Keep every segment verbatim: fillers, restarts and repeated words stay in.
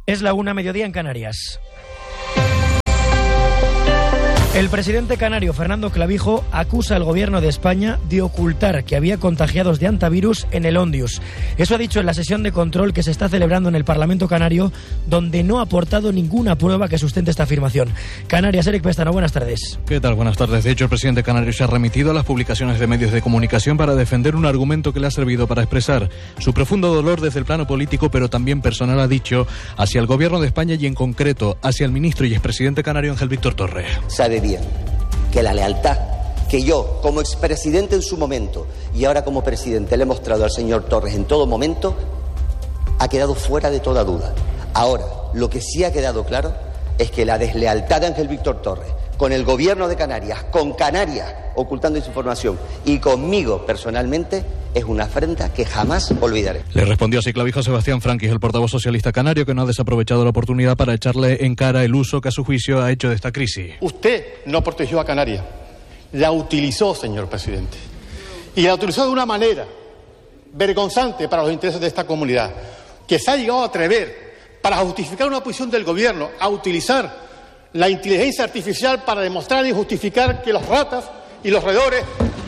Es la una, mediodía en Canarias. El presidente canario Fernando Clavijo acusa al gobierno de España de ocultar que había contagiados de hantavirus en el Ondius. Eso ha dicho en la sesión de control que se está celebrando en el Parlamento canario, donde no ha aportado ninguna prueba que sustente esta afirmación. Canarias, Eric Pestano, buenas tardes. ¿Qué tal? Buenas tardes. De hecho, el presidente canario se ha remitido a las publicaciones de medios de comunicación para defender un argumento que le ha servido para expresar su profundo dolor desde el plano político, pero también personal, ha dicho, hacia el gobierno de España y en concreto hacia el ministro y expresidente canario Ángel Víctor Torre. Sabe bien que la lealtad que yo, como expresidente en su momento y ahora como presidente, le he mostrado al señor Torres en todo momento, ha quedado fuera de toda duda. Ahora, lo que sí ha quedado claro es que la deslealtad de Ángel Víctor Torres con el gobierno de Canarias, con Canarias ocultando esa información y conmigo personalmente, es una afrenta que jamás olvidaré. Le respondió así Clavijo a Sebastián Franquis, el portavoz socialista canario, que no ha desaprovechado la oportunidad para echarle en cara el uso que a su juicio ha hecho de esta crisis. Usted no protegió a Canarias, la utilizó, señor presidente. Y la utilizó de una manera vergonzante para los intereses de esta comunidad, que se ha llegado a atrever, para justificar una posición del gobierno, a utilizar la inteligencia artificial para demostrar y justificar que los ratas y los roedores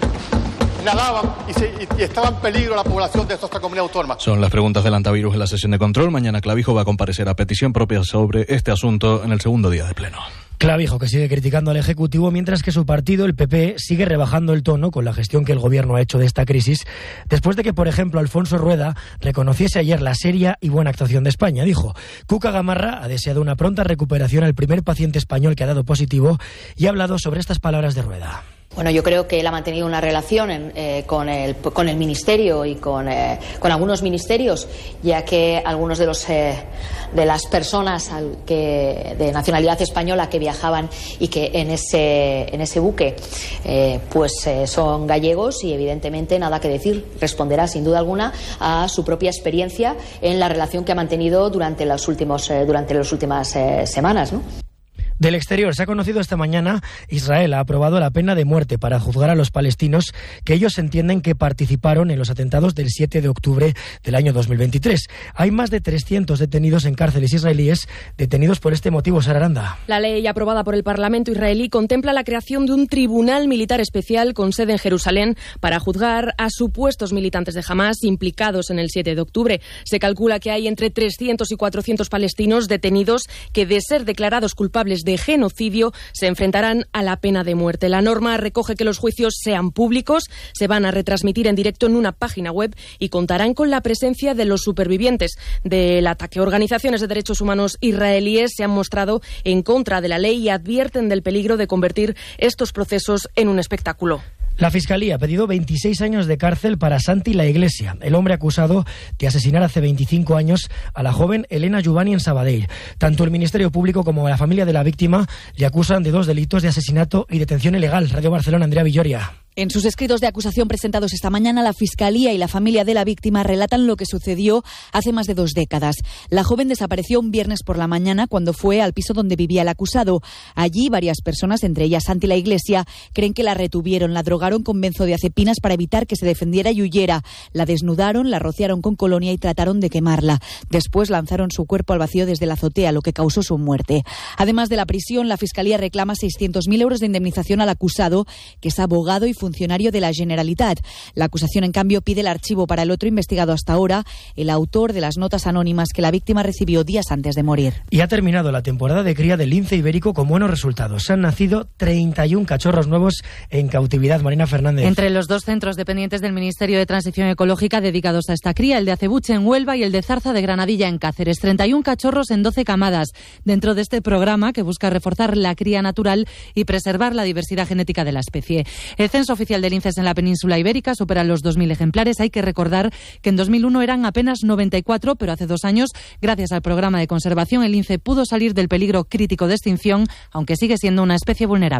nadaban y, se, y estaba en peligro la población de esta comunidad autónoma. Son las preguntas del hantavirus en la sesión de control. Mañana Clavijo va a comparecer a petición propia sobre este asunto en el segundo día de pleno. Clavijo, que sigue criticando al Ejecutivo, mientras que su partido, el P P, sigue rebajando el tono con la gestión que el Gobierno ha hecho de esta crisis, después de que, por ejemplo, Alfonso Rueda reconociese ayer la seria y buena actuación de España. Dijo, Cuca Gamarra ha deseado una pronta recuperación al primer paciente español que ha dado positivo y ha hablado sobre estas palabras de Rueda. Bueno, yo creo que él ha mantenido una relación en, eh, con, el, con el Ministerio y con, eh, con algunos ministerios, ya que algunos de los eh, de las personas al que, de nacionalidad española que viajaban y que en ese, en ese buque eh, pues eh, son gallegos y evidentemente nada que decir. Responderá sin duda alguna a su propia experiencia en la relación que ha mantenido durante, los últimos, eh, durante las últimas eh, semanas, ¿no? Del exterior, se ha conocido esta mañana, Israel ha aprobado la pena de muerte para juzgar a los palestinos que ellos entienden que participaron en los atentados del siete de octubre del año dos mil veintitrés. Hay más de trescientos detenidos en cárceles israelíes, detenidos por este motivo, Sara Aranda. La ley aprobada por el Parlamento israelí contempla la creación de un tribunal militar especial con sede en Jerusalén para juzgar a supuestos militantes de Hamás implicados en el siete de octubre. Se calcula que hay entre trescientos y cuatrocientos palestinos detenidos que, de ser declarados culpables de de genocidio, se enfrentarán a la pena de muerte. La norma recoge que los juicios sean públicos, se van a retransmitir en directo en una página web y contarán con la presencia de los supervivientes del ataque. Organizaciones de derechos humanos israelíes se han mostrado en contra de la ley y advierten del peligro de convertir estos procesos en un espectáculo. La Fiscalía ha pedido veintiséis años de cárcel para Santi La Iglesia, el hombre acusado de asesinar hace veinticinco años a la joven Elena Juvani en Sabadell. Tanto el Ministerio Público como la familia de la víctima le acusan de dos delitos de asesinato y detención ilegal. Radio Barcelona, Andrea Villoria. En sus escritos de acusación presentados esta mañana, la Fiscalía y la familia de la víctima relatan lo que sucedió hace más de dos décadas. La joven desapareció un viernes por la mañana cuando fue al piso donde vivía el acusado. Allí varias personas, entre ellas Santi La Iglesia, creen que la retuvieron, la drogaron con benzodiazepinas para evitar que se defendiera y huyera. La desnudaron, la rociaron con colonia y trataron de quemarla. Después lanzaron su cuerpo al vacío desde la azotea, lo que causó su muerte. Además de la prisión, la Fiscalía reclama seiscientos mil euros de indemnización al acusado, que es abogado y funcionario de la Generalitat. La acusación, en cambio, pide el archivo para el otro investigado hasta ahora, el autor de las notas anónimas que la víctima recibió días antes de morir. Y ha terminado la temporada de cría del lince ibérico con buenos resultados. Han nacido treinta y uno cachorros nuevos en cautividad. Marina Fernández. Entre los dos centros dependientes del Ministerio de Transición Ecológica dedicados a esta cría, el de Acebuche en Huelva y el de Zarza de Granadilla en Cáceres. treinta y uno cachorros en doce camadas, dentro de este programa que busca reforzar la cría natural y preservar la diversidad genética de la especie. El censo oficial de linces en la península ibérica supera los dos mil ejemplares. Hay que recordar que en dos mil uno eran apenas noventa y cuatro, pero hace dos años, gracias al programa de conservación, el lince pudo salir del peligro crítico de extinción, aunque sigue siendo una especie vulnerable.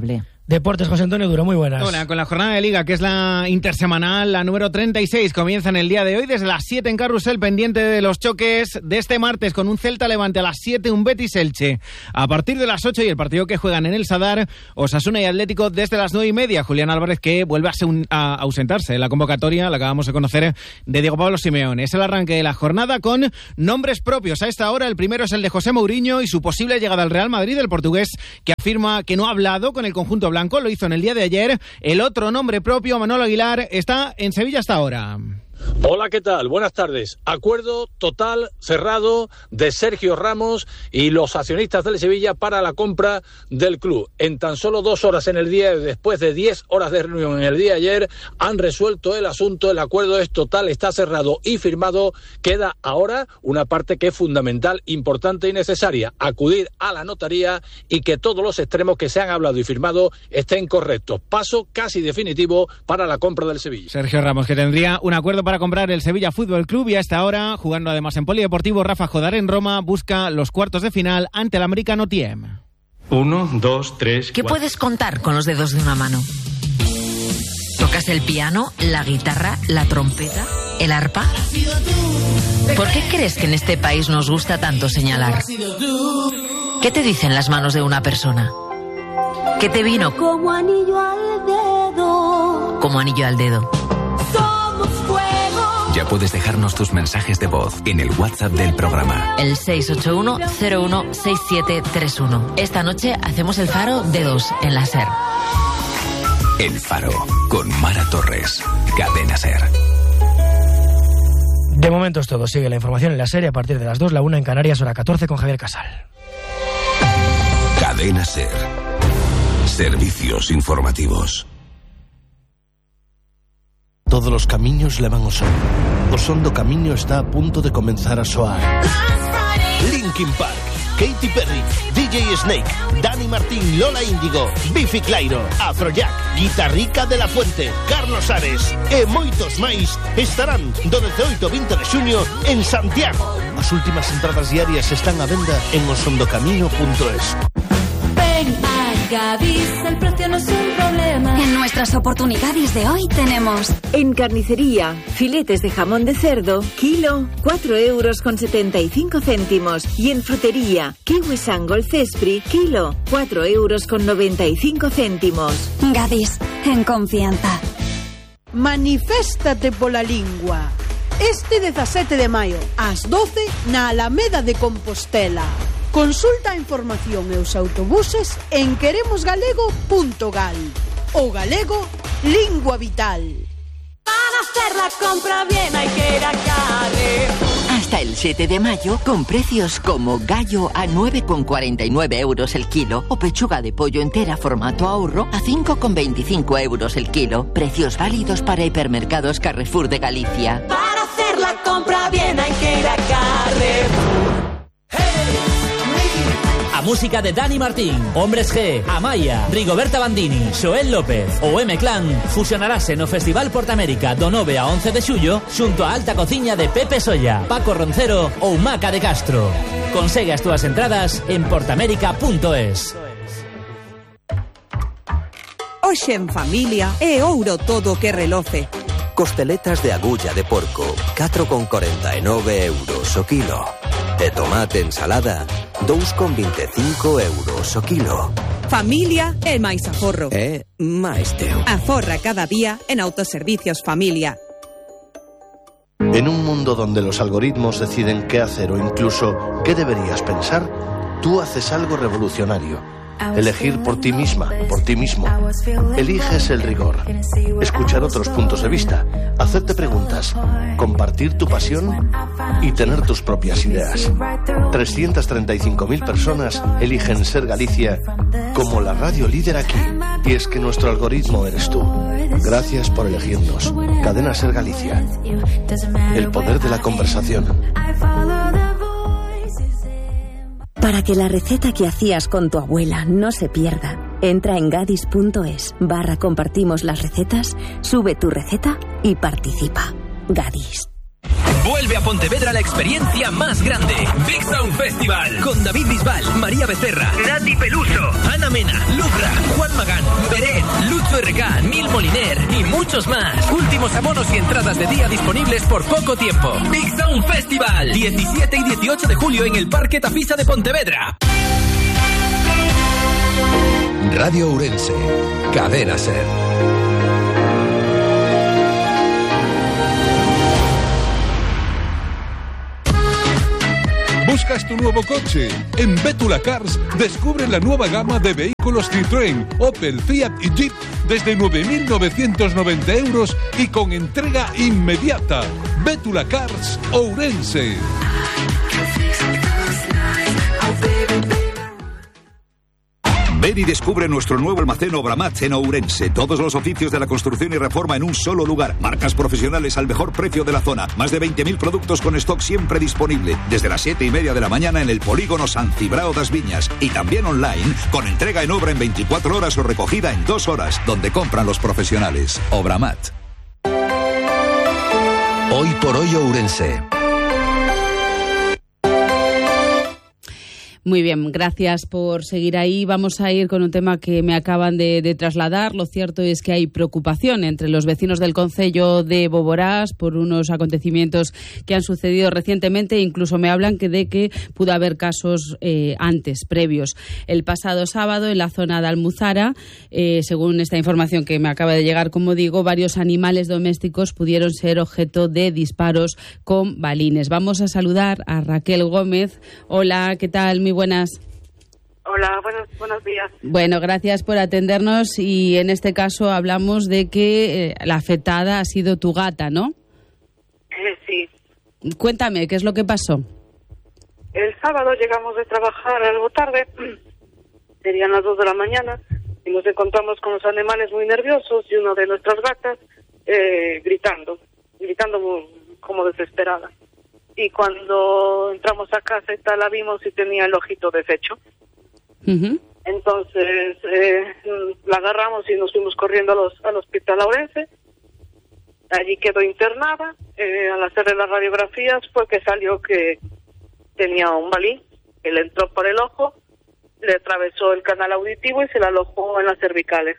Deportes, José Antonio Duro, muy buenas. Hola, con la jornada de Liga, que es la intersemanal, la número treinta y seis, comienza en el día de hoy desde las siete en Carrusel, pendiente de los choques de este martes, con un Celta Levante a las siete, un Betis Elche a partir de las ocho, y el partido que juegan en el Sadar, Osasuna y Atlético desde las nueve y media. Julián Álvarez, que vuelve a, un, a ausentarse en la convocatoria, la acabamos de conocer, de Diego Pablo Simeone. Es el arranque de la jornada con nombres propios. A esta hora, el primero es el de José Mourinho y su posible llegada al Real Madrid, el portugués, que afirma que no ha hablado con el conjunto blanco. Lo hizo en el día de ayer. El otro nombre propio, Manolo Aguilar, está en Sevilla hasta ahora. Hola, ¿qué tal? Buenas tardes. Acuerdo total, cerrado, de Sergio Ramos y los accionistas del Sevilla para la compra del club. En tan solo dos horas en el día, después de diez horas de reunión en el día de ayer, han resuelto el asunto. El acuerdo es total, está cerrado y firmado. Queda ahora una parte que es fundamental, importante y necesaria: acudir a la notaría y que todos los extremos que se han hablado y firmado estén correctos. Paso casi definitivo para la compra del Sevilla. Sergio Ramos, que tendría un acuerdo para para comprar el Sevilla Fútbol Club, y a esta hora, jugando además en Polideportivo, Rafa Jodar en Roma busca los cuartos de final ante el americano Tiem. Uno, dos, tres, ¿Qué puedes contar con los dedos de una mano? ¿Tocas el piano, la guitarra, la trompeta, el arpa? ¿Por qué crees que en este país nos gusta tanto señalar? ¿Qué te dicen las manos de una persona? ¿Qué te vino? Como anillo al dedo. Como anillo al dedo. Ya puedes dejarnos tus mensajes de voz en el WhatsApp del programa. El seis ocho uno cero uno seis siete tres uno. Esta noche hacemos el Faro de dos en la SER. El Faro, con Mara Torres. Cadena SER. De momento es todo. Sigue la información en la SER a partir de las dos, la una en Canarias, hora catorce, con Javier Casal. Cadena SER. Servicios informativos. Todos los camiños levan ao sol. O son do camiño está a punto de comenzar a soar. Linkin Park, Katy Perry, D J Snake, Dani Martín, Lola Índigo, Biffy Clyro, Afrojack, Guitarrica de la Fuente, Carlos Ares e moitos máis estarán do dezaoito ao vinte de xuño en Santiago. As últimas entradas diarias están a venda en osondocamiño punto es. Ven a Gadis, el precio no es un problema. En nuestras oportunidades de hoy tenemos: en carnicería, filetes de jamón de cerdo, kilo, cuatro euros con setenta y cinco céntimos. Y en frutería, kiwi Sangol Cespri, kilo, cuatro euros con noventa y cinco céntimos. Gadis, en confianza. Maniféstate pola lingua. Este dezasete de maio, ás doce, na Alameda de Compostela. Consulta a información e os autobuses en queremos galego punto gal. O galego, lingua vital. Para hacer la compra bien hay que ir a Carrefour. Hasta el siete de mayo, con precios como gallo a nueve con cuarenta y nueve euros el kilo o pechuga de pollo entera formato ahorro a cinco con veinticinco euros el kilo. Precios válidos para hipermercados Carrefour de Galicia. Para hacer la compra bien hay que ir a Carrefour. A música de Dani Martín, Hombres G, Amaya, Rigoberta Bandini, Xoel López ou M-Clan fusionarase no Festival Portamérica do nove a once de xullo xunto a alta cociña de Pepe Solla, Paco Roncero ou Maca de Castro. Consegue as túas entradas en portamérica punto es. Hoxe en familia é ouro todo que reloce. Costeletas de agulla de porco, catro con corenta e nove euros o kilo. E tomate ensalada, dous con vinte e cinco euros o kilo. Familia é máis aforro. É máis teu. Aforra cada día en Autoservicios Familia. En un mundo donde los algoritmos deciden qué hacer o incluso qué deberías pensar, tú haces algo revolucionario. Elegir por ti misma, por ti mismo. Eliges el rigor. Escuchar otros puntos de vista. Hacerte preguntas. Compartir tu pasión y tener tus propias ideas. trescientas treinta y cinco mil personas eligen Ser Galicia como la radio líder aquí. Y es que nuestro algoritmo eres tú. Gracias por elegirnos. Cadena Ser Galicia. El poder de la conversación. Para que la receta que hacías con tu abuela no se pierda, entra en gadis punto es barra compartimos las recetas, sube tu receta y participa. Gadis. Vuelve a Pontevedra la experiencia más grande. Big Sound Festival. Con David Bisbal, María Becerra, Nati Peluso, Ana Mena, Lucra, Juan Magán, Beret, Lucho R K, Neil Moliner y muchos más. Últimos abonos y entradas de día disponibles por poco tiempo. Big Sound Festival. diecisiete y dieciocho de julio en el Parque Tafisa de Pontevedra. Radio Ourense. Cadena SER. ¿Buscas tu nuevo coche? En Bétula Cars descubre la nueva gama de vehículos Citroën, Opel, Fiat y Jeep desde nueve mil novecientos noventa euros y con entrega inmediata. Bétula Cars Ourense. Ven y descubre nuestro nuevo almacén Obramat en Ourense. Todos los oficios de la construcción y reforma en un solo lugar. Marcas profesionales al mejor precio de la zona. Más de veinte mil productos con stock siempre disponible. Desde las siete y media de la mañana en el polígono San Cibrao das Viñas. Y también online, con entrega en obra en veinticuatro horas o recogida en dos horas, donde compran los profesionales. Obramat. Hoy por hoy Ourense. Muy bien, gracias por seguir ahí. Vamos a ir con un tema que me acaban de, de trasladar. Lo cierto es que hay preocupación entre los vecinos del concello de Boborás por unos acontecimientos que han sucedido recientemente. Incluso me hablan que de que pudo haber casos eh, antes, previos. El pasado sábado, en la zona de Almuzara, eh, según esta información que me acaba de llegar, como digo, varios animales domésticos pudieron ser objeto de disparos con balines. Vamos a saludar a Raquel Gómez. Hola, ¿qué tal? Muy buenas. Hola, buenos, buenos días. Bueno, gracias por atendernos y en este caso hablamos de que eh, la afectada ha sido tu gata, ¿no? Eh, sí. Cuéntame, ¿qué es lo que pasó? El sábado llegamos de trabajar algo tarde, serían las dos de la mañana, y nos encontramos con los animales muy nerviosos y una de nuestras gatas eh, gritando, gritando muy, como desesperada. Y cuando entramos a casa y tal, la vimos y tenía el ojito deshecho. Uh-huh. Entonces eh, la agarramos y nos fuimos corriendo a los, al hospital Ourense. Allí quedó internada. Eh, al hacerle las radiografías fue que salió que tenía un balín que le entró por el ojo, le atravesó el canal auditivo y se le alojó en las cervicales.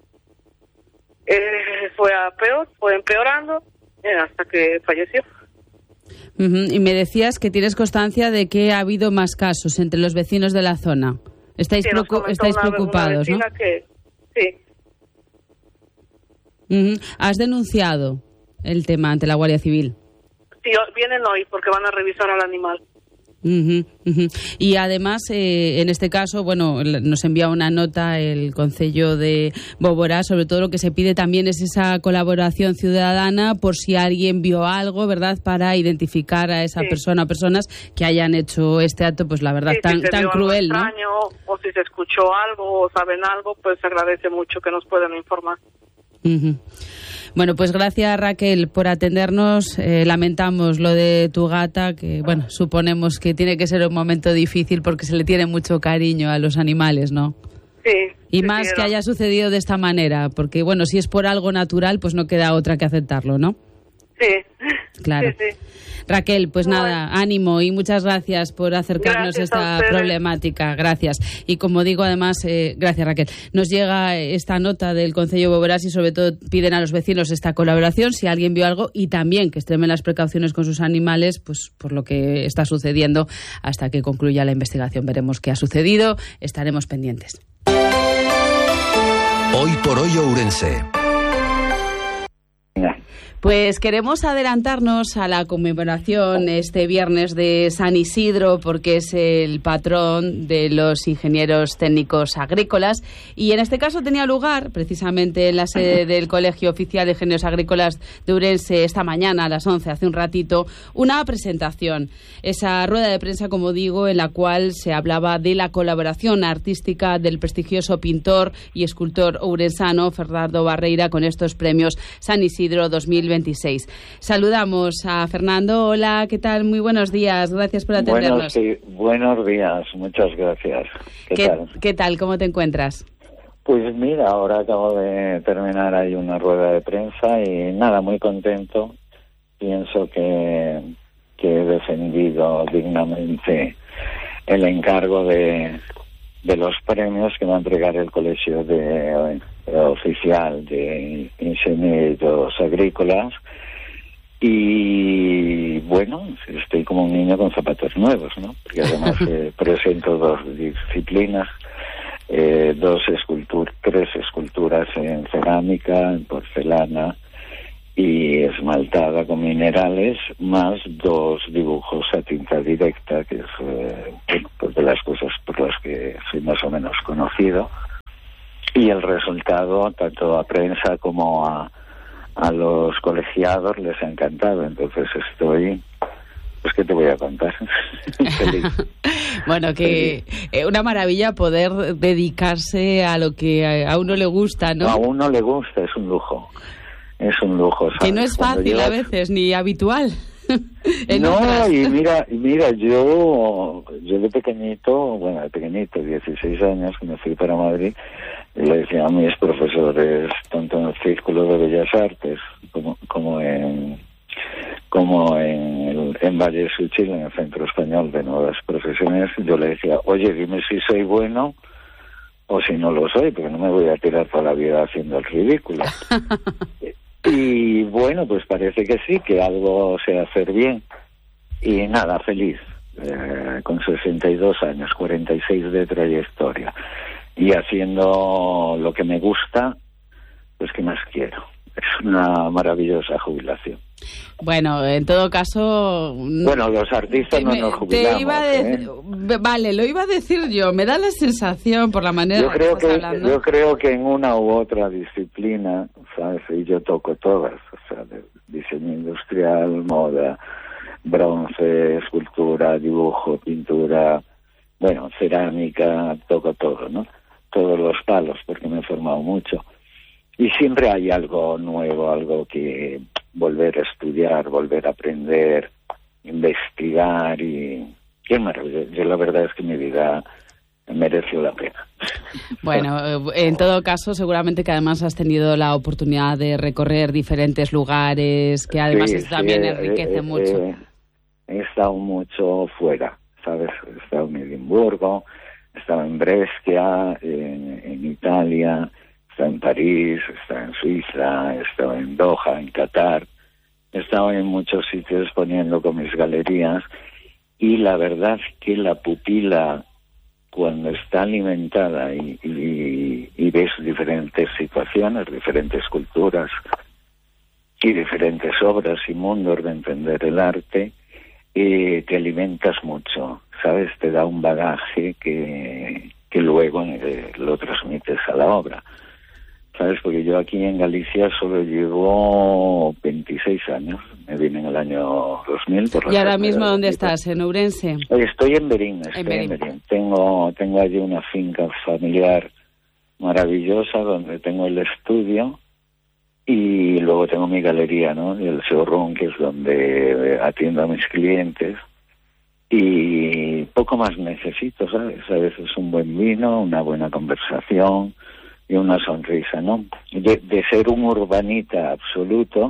Eh, fue a peor, fue empeorando eh, hasta que falleció. Uh-huh. Y me decías que tienes constancia de que ha habido más casos entre los vecinos de la zona. Estáis, sí, preocup- estáis una, preocupados, una ¿no? Que, sí. Uh-huh. ¿Has denunciado el tema ante la Guardia Civil? Sí, vienen hoy porque van a revisar al animal. Uh-huh, uh-huh. Y además, eh, en este caso, bueno, nos envía una nota el Concello de Boborás, sobre todo lo que se pide también es esa colaboración ciudadana por si alguien vio algo, ¿verdad?, para identificar a esa sí. persona o personas que hayan hecho este acto, pues la verdad, sí, tan, si tan cruel, ¿no? Extraño, o si se escuchó algo o saben algo, pues se agradece mucho que nos puedan informar. Uh-huh. Bueno, pues gracias, Raquel, por atendernos. Eh, lamentamos lo de tu gata, que, bueno, suponemos que tiene que ser un momento difícil porque se le tiene mucho cariño a los animales, ¿no? Sí. Y sí, más sí, que haya sucedido de esta manera, porque, bueno, si es por algo natural, pues no queda otra que aceptarlo, ¿no? Sí. Claro. Sí, sí. Raquel, pues bueno. nada, ánimo y muchas gracias por acercarnos gracias a esta problemática. Gracias. Y como digo, además, eh, gracias, Raquel. Nos llega esta nota del Concello de Boborás y sobre todo piden a los vecinos esta colaboración si alguien vio algo y también que extremen las precauciones con sus animales, pues por lo que está sucediendo hasta que concluya la investigación. Veremos qué ha sucedido, estaremos pendientes. Hoy por hoy Ourense. Pues queremos adelantarnos a la conmemoración este viernes de San Isidro porque es el patrón de los ingenieros técnicos agrícolas y en este caso tenía lugar precisamente en la sede del Colegio Oficial de Ingenieros Agrícolas de Ourense esta mañana a las once, hace un ratito, una presentación. Esa rueda de prensa, como digo, en la cual se hablaba de la colaboración artística del prestigioso pintor y escultor ourensano Fernando Barreira con estos premios San Isidro dos mil veintiséis. Saludamos a Fernando. Hola, ¿qué tal? Muy buenos días. Gracias por atendernos. Buenos, sí, buenos días, muchas gracias. ¿Qué, ¿Qué tal? ¿Qué tal? ¿Cómo te encuentras? Pues mira, ahora acabo de terminar ahí una rueda de prensa y nada, muy contento pienso que, que he defendido dignamente el encargo de, de los premios que va a entregar el Colegio de, de Oficial de Ingenieros Agrícolas. Y bueno, estoy como un niño con zapatos nuevos, ¿no? Porque además eh, presento dos disciplinas, eh, dos esculturas, tres esculturas en cerámica, en porcelana y esmaltada con minerales, más dos dibujos a tinta directa, que es eh, pues de las cosas por las que soy más o menos conocido. Y el resultado, tanto a prensa como a A los colegiados les ha encantado, entonces estoy, pues ¿qué te voy a contar? Feliz. Bueno, que eh, una maravilla poder dedicarse a lo que a uno le gusta, ¿no? A uno le gusta, es un lujo, es un lujo, ¿sabes? Que no es fácil llevas... a veces, ni habitual. No, otras. y mira, y mira, yo, yo de pequeñito, bueno, de pequeñito, dieciséis años, que me fui para Madrid, le decía a mis profesores, tanto en el Círculo de Bellas Artes como, como en como en, el, en Valle Suchil, en el Centro Español de Nuevas Profesiones, yo le decía, oye, dime si soy bueno o si no lo soy, porque no me voy a tirar toda la vida haciendo el ridículo. Y bueno, pues parece que sí, que algo sé hacer bien. Y nada, feliz, eh, con sesenta y dos años, cuarenta y seis de trayectoria. Y haciendo lo que me gusta, pues ¿qué más quiero? Es una maravillosa jubilación. Bueno, en todo caso... Bueno, los artistas no nos jubilamos. Te iba a decir, ¿eh? Vale, lo iba a decir yo. Me da la sensación, por la manera yo creo que estás que, hablando... Yo creo que en una u otra disciplina, ¿sabes? Y yo toco todas, o sea, de diseño industrial, moda, bronce, escultura, dibujo, pintura, bueno, cerámica, toco todo, ¿no? Todos los palos, porque me he formado mucho. Y siempre hay algo nuevo, algo que volver a estudiar, volver a aprender, investigar y... ¡Qué maravilla! Yo la verdad es que mi vida mereció la pena. Bueno, en todo caso, seguramente que además has tenido la oportunidad de recorrer diferentes lugares, que además sí, eso también sí, enriquece eh, mucho. Eh, he estado mucho fuera, ¿sabes? He estado en Edimburgo, he estado en Brescia, en, en Italia... Está en París, está en Suiza, está en Doha, en Qatar. He estado en muchos sitios exponiendo con mis galerías y la verdad que la pupila, cuando está alimentada y, y, y ves diferentes situaciones, diferentes culturas y diferentes obras y mundos de entender el arte, eh, te alimentas mucho, ¿sabes? Te da un bagaje que, que luego eh, lo transmites a la obra. ¿Sabes? Porque yo aquí en Galicia solo llevo veintiséis años. Me vine en el año dos mil. Por ¿Y ahora mismo dónde estás? ¿En Ourense? Estoy en Berín. Estoy en Berín. En Berín. Tengo, tengo allí una finca familiar maravillosa donde tengo el estudio y luego tengo mi galería, ¿no? Y el showroom, que es donde atiendo a mis clientes. Y poco más necesito, ¿sabes? A veces un buen vino, una buena conversación y una sonrisa, ¿no? De, de ser un urbanita absoluto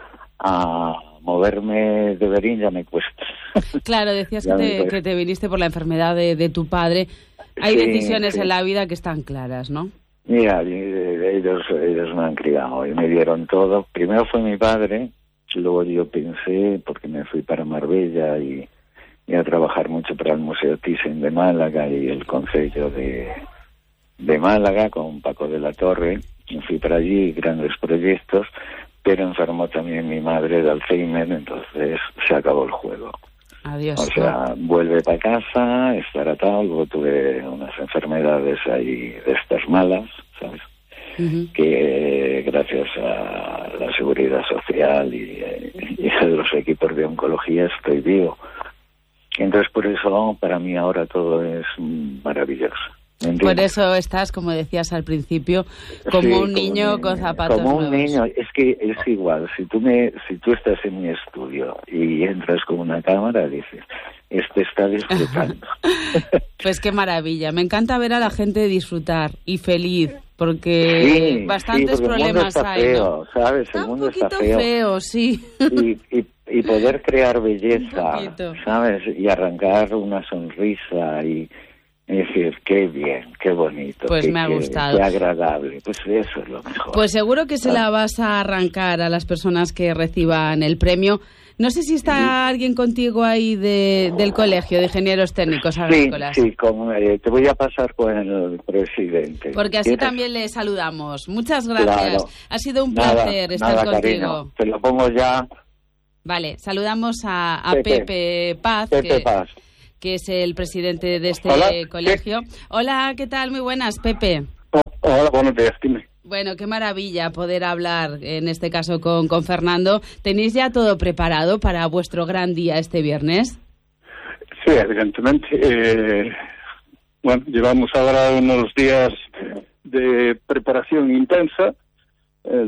a moverme de Berín ya me cuesta. Claro, decías que te, que te viniste por la enfermedad de, de tu padre. Hay sí, decisiones sí. en la vida que están claras, ¿no? Mira, ellos, ellos me han criado y me dieron todo. Primero fue mi padre, luego yo pensé, porque me fui para Marbella y, y a trabajar mucho para el Museo Thyssen de Málaga y el Concello de... de Málaga con Paco de la Torre, y fui para allí, grandes proyectos, pero enfermó también mi madre de Alzheimer, entonces se acabó el juego. Adiós. O sea, vuelve para casa, estar atado, luego tuve unas enfermedades ahí de estas malas, ¿sabes? Uh-huh. Que gracias a la seguridad social y, y a los equipos de oncología estoy vivo. Entonces por eso para mí ahora todo es maravilloso. Por eso estás, como decías al principio, como sí, un niño como con zapatos Como un nuevos. niño, es que es igual. Si tú me, si tú estás en mi estudio y entras con una cámara, dices, este está disfrutando. Pues qué maravilla. Me encanta ver a la gente disfrutar y feliz porque sí, bastantes sí, porque problemas el mundo está hay. feo, ¿no? ¿sabes? Está el mundo un poquito está feo. feo, sí. Y, y, y poder crear belleza, ¿sabes? Y arrancar una sonrisa y... Es decir, qué bien, qué bonito. Pues qué, me ha qué, gustado. Qué agradable, pues eso es lo mejor. Pues seguro que se la vas a arrancar a las personas que reciban el premio. No sé si está sí. alguien contigo ahí de, del Colegio de Ingenieros Técnicos Agrícolas. Sí, sí, con, eh, te voy a pasar con el presidente. Porque así ¿Tienes? También le saludamos. Muchas gracias. Claro. Ha sido un nada, placer estar nada, contigo. Cariño. Te lo pongo ya. Vale, saludamos a, a Pepe. Pepe Paz. Pepe que... Paz. que es el presidente de este Hola, colegio. ¿qué? Hola, ¿qué tal? Muy buenas, Pepe. Oh, hola, buenos días, dime. Bueno, qué maravilla poder hablar, en este caso, con, con Fernando. ¿Tenéis ya todo preparado para vuestro gran día este viernes? Sí, evidentemente. Eh, bueno, llevamos ahora unos días de preparación intensa